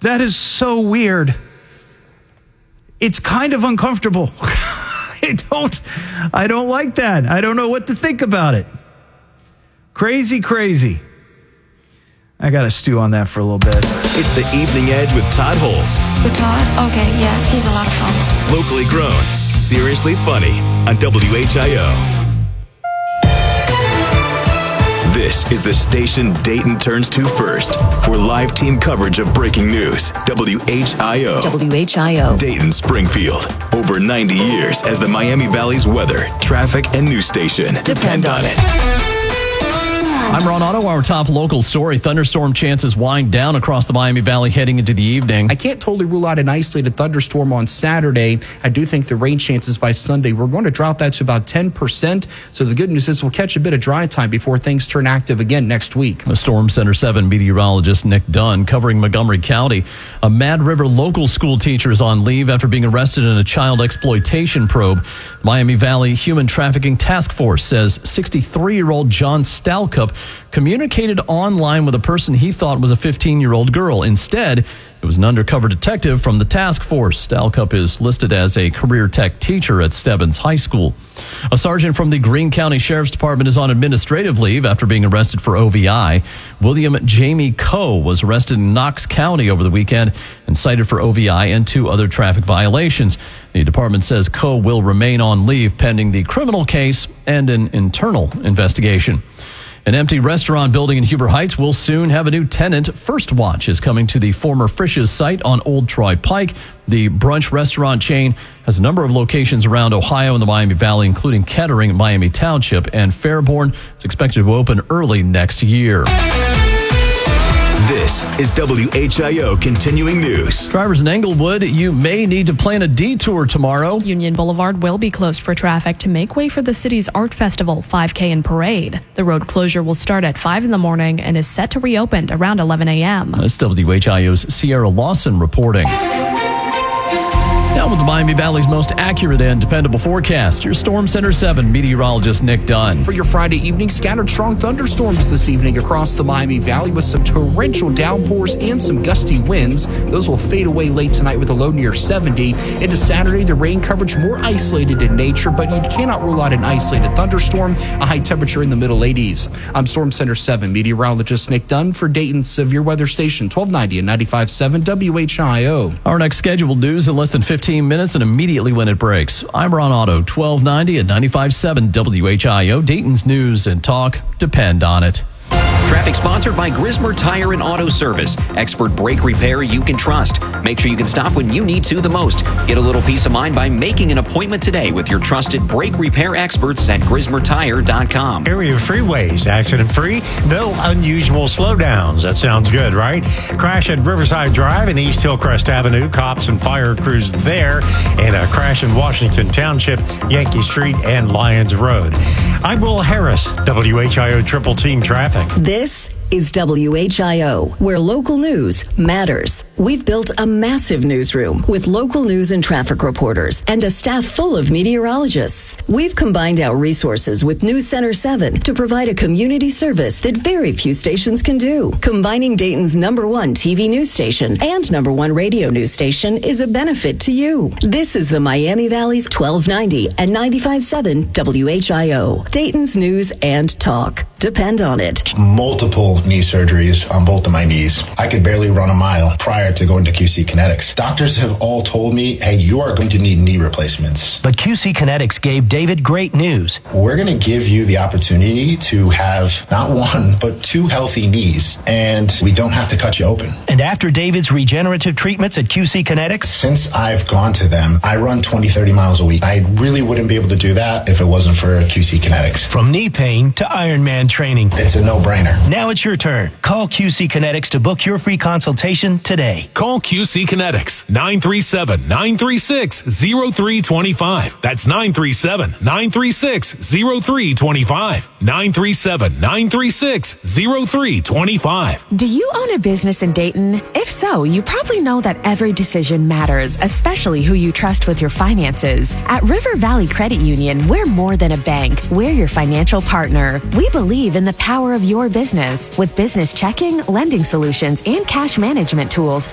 That is so weird. It's kind of uncomfortable. I don't like that. I don't know what to think about it. Crazy. I got to stew on that for a little bit. It's the Evening Edge with Todd Holst. With Todd? Okay, yeah, he's a lot of fun. Locally grown, seriously funny on WHIO. This is the station Dayton turns to first for live team coverage of breaking news. WHIO. WHIO. Dayton, Springfield. Over 90 years as the Miami Valley's weather, traffic, and news station. Depend on it. I'm Ron Otto. Our top local story. Thunderstorm chances wind down across the Miami Valley heading into the evening. I can't totally rule out an isolated thunderstorm on Saturday. I do think the rain chances by Sunday, we're going to drop that to about 10%. So the good news is we'll catch a bit of dry time before things turn active again next week. The Storm Center 7 meteorologist Nick Dunn covering Montgomery County. A Mad River local school teacher is on leave after being arrested in a child exploitation probe. Miami Valley Human Trafficking Task Force says 63-year-old John Stalcup communicated online with a person he thought was a 15-year-old girl. Instead, it was an undercover detective from the task force. Stalcup is listed as a career tech teacher at Stebbins High School. A sergeant from the Greene County Sheriff's Department is on administrative leave after being arrested for OVI. William Jamie Coe was arrested in Knox County over the weekend and cited for OVI and 2 other traffic violations. The department says Coe will remain on leave pending the criminal case and an internal investigation. An empty restaurant building in Huber Heights will soon have a new tenant. First Watch is coming to the former Frisch's site on Old Troy Pike. The brunch restaurant chain has a number of locations around Ohio and the Miami Valley, including Kettering, Miami Township, and Fairborn. It's expected to open early next year. This is WHIO Continuing News. Drivers in Englewood, you may need to plan a detour tomorrow. Union Boulevard will be closed for traffic to make way for the city's art festival, 5K and parade. The road closure will start at 5 in the morning and is set to reopen around 11 a.m. That's WHIO's Sierra Lawson reporting. Now with the Miami Valley's most accurate and dependable forecast, your Storm Center 7 meteorologist Nick Dunn. For your Friday evening, scattered strong thunderstorms this evening across the Miami Valley with some torrential downpours and some gusty winds. Those will fade away late tonight with a low near 70. Into Saturday, the rain coverage more isolated in nature, but you cannot rule out an isolated thunderstorm, a high temperature in the middle 80s. I'm Storm Center 7 meteorologist Nick Dunn for Dayton's Severe Weather Station, 1290 and 95.7 WHIO. Our next scheduled news in less than 15 minutes and immediately when it breaks. I'm Ron Otto, 1290 and 95.7 WHIO. Dayton's news and talk depend on it. Traffic sponsored by Grismer Tire and Auto Service. Expert brake repair you can trust. Make sure you can stop when you need to the most. Get a little peace of mind by making an appointment today with your trusted brake repair experts at GrismerTire.com. Area freeways, accident-free, no unusual slowdowns. That sounds good, right? Crash at Riverside Drive and East Hillcrest Avenue. Cops and fire crews there. And a crash in Washington Township, Yankee Street, and Lyons Road. I'm Will Harris, WHIO Triple Team Traffic. This is WHIO, where local news matters. We've built a massive newsroom with local news and traffic reporters and a staff full of meteorologists. We've combined our resources with News Center 7 to provide a community service that very few stations can do. Combining Dayton's #1 TV news station and #1 radio news station is a benefit to you. This is the Miami Valley's 1290 and 95.7 WHIO. Dayton's news and talk. Depend on it. Multiple knee surgeries on both of my knees. I could barely run a mile prior to going to QC Kinetics. Doctors have all told me, hey, you are going to need knee replacements. But QC Kinetics gave David great news. We're going to give you the opportunity to have not 1, but 2 healthy knees, and we don't have to cut you open. And after David's regenerative treatments at QC Kinetics? Since I've gone to them, I run 20, 30 miles a week. I really wouldn't be able to do that if it wasn't for QC Kinetics. From knee pain to Ironman training. It's a no-brainer. Now it's your turn. Call QC Kinetics to book your free consultation today. Call QC Kinetics, 937-936-0325. That's 937-936-0325. 937-936-0325. Do you own a business in Dayton? If so, you probably know that every decision matters, especially who you trust with your finances. At River Valley Credit Union, we're more than a bank. We're your financial partner. We believe in the power of your business. With business checking, lending solutions, and cash management tools,